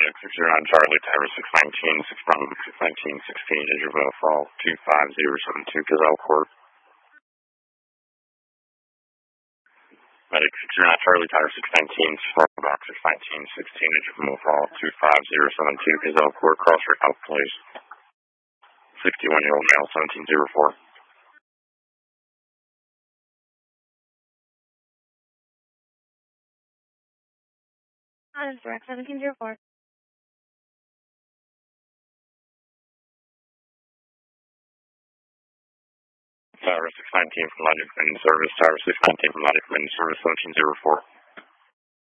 Logic 609 Charlie, Tower 619, 6 Bravo, 619, 16, Interval Fall, 25072, Gazelle Court. Medic 609 Charlie, Tower 619, Bravo, Box 619, 16, Interval Fall, 25072, Gazelle Court, Crossroad Health, please. 61-year-old male, 1704. That's direct 1704. Tower 619 from Logic Main Service, Tower 619 from Logic Main Service, 1704.